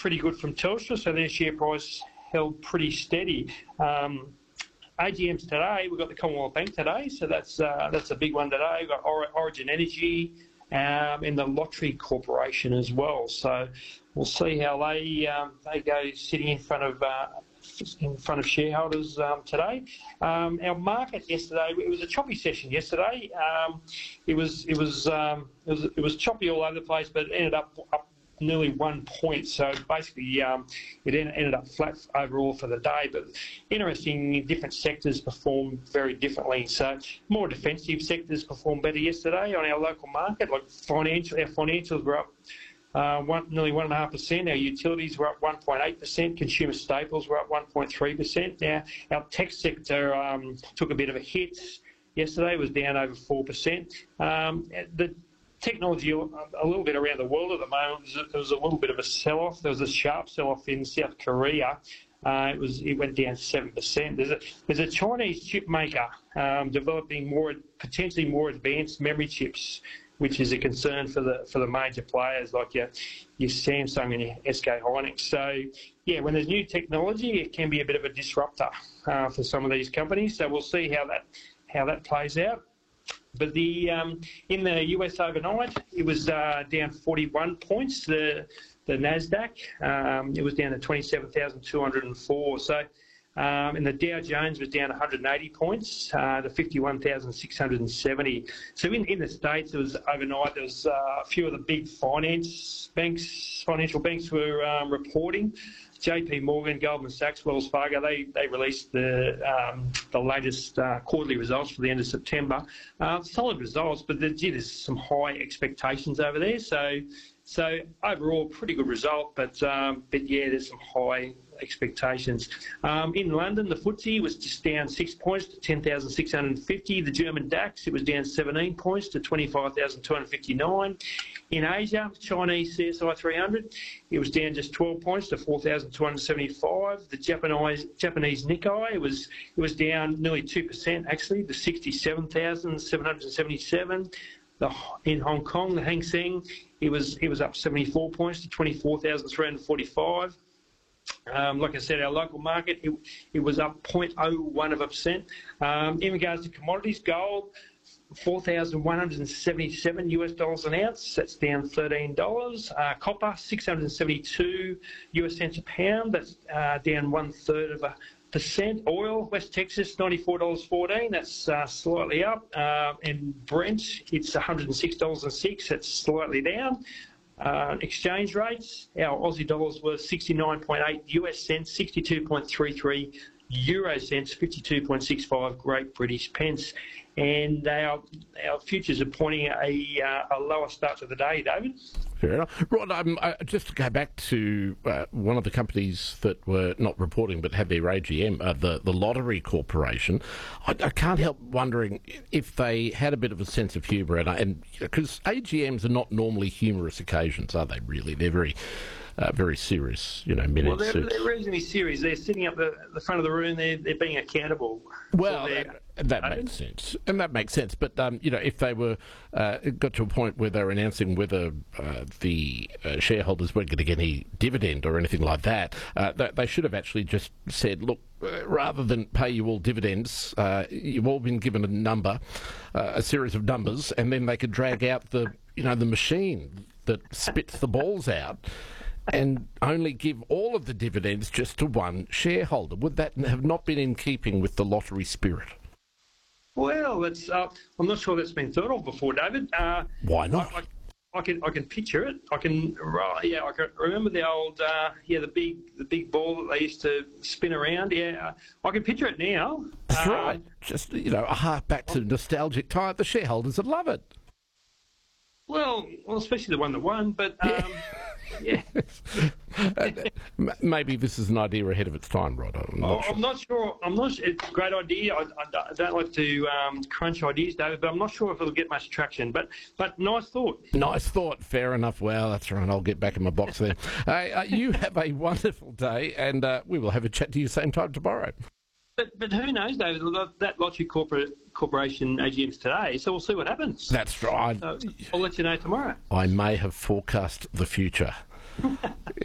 pretty good from Telstra, so their share price held pretty steady. AGMs today, we've got the Commonwealth Bank today, so that's a big one today. We've got Origin Energy and the Lottery Corporation as well. So we'll see how they go sitting in front of shareholders today. Our market yesterday, it was a choppy session yesterday. It was choppy all over the place, but it ended up nearly 1 point. So basically, it ended up flat overall for the day. But interesting, different sectors performed very differently. So more defensive sectors performed better yesterday on our local market. Like our financials were up nearly 1.5%. Our utilities were up 1.8%. Consumer staples were up 1.3%. Now our tech sector took a bit of a hit yesterday. It was down over 4%. The technology a little bit around the world at the moment. There was a little bit of a sell-off. There was a sharp sell-off in South Korea. It went down 7%. There's a Chinese chip maker developing potentially more advanced memory chips, which is a concern for the major players like your Samsung and your SK Hynix. So yeah, when there's new technology, it can be a bit of a disruptor for some of these companies. So we'll see how that plays out. But in the US overnight, it was down 41 points. The Nasdaq, it was down to 27,204. So, and the Dow Jones was down 180 points to 51,670. So in the States, it was overnight. There was a few of the big financial banks were reporting. JP Morgan, Goldman Sachs, Wells Fargo, they released the latest quarterly results for the end of September. Solid results, but there's some high expectations over there. So overall, pretty good result, but yeah, there's some high expectations. In London, the FTSE was just down 6 points to 10,650. The German DAX, it was down 17 points to 25,259. In Asia, Chinese CSI 300, it was down just 12 points to 4,275. The Japanese Nikkei, it was down nearly 2% actually to 67,777. In Hong Kong, the Hang Seng, it was up 74 points to 24,345. Like I said, our local market, it was up 0.01%. In regards to commodities, gold, $4,177 an ounce. That's down $13. Copper, 672 US cents a pound. That's down 1/3%. Oil, West Texas, $94.14. That's slightly up. And Brent, it's $106.06. That's slightly down. Exchange rates, our Aussie dollars were 69.8 US cents, 62.33 Euro cents, 52.65 Great British pence. And our futures are pointing at a lower start to the day, David. Fair enough. Rod, just to go back to one of the companies that were not reporting but had their AGM, the Lottery Corporation, I can't help wondering if they had a bit of a sense of humour, and because AGMs are not normally humorous occasions, are they really? They're very serious, minutes. Well, they're reasonably serious. They're sitting up the front of the room. They're being accountable. Well, that makes sense, and that makes sense. But if they were got to a point where they were announcing whether the shareholders weren't going to get any dividend or anything like that, they should have actually just said, look, rather than pay you all dividends, you've all been given a series of numbers, and then they could drag out the machine that spits the balls out, and only give all of the dividends just to one shareholder. Would that have not been in keeping with the lottery spirit? Well, that's I'm not sure that's been thought of before, David. Why not? I can picture it. I can remember the old the big ball that they used to spin around. Yeah, I can picture it now. That's right. Just a hark back to nostalgic time. The shareholders would love it. Well, especially the one that won, but. Yeah. Maybe this is an idea ahead of its time, Rod. I'm not sure. It's a great idea. I don't like to crunch ideas, David, but I'm not sure if it'll get much traction. But nice thought. Nice thought. Fair enough. Well, that's right. I'll get back in my box then. You have a wonderful day, and we will have a chat to you same time tomorrow. But who knows, David? That Lottery Corporation AGM's today, so we'll see what happens. That's right. I'll let you know tomorrow. I may have forecast the future.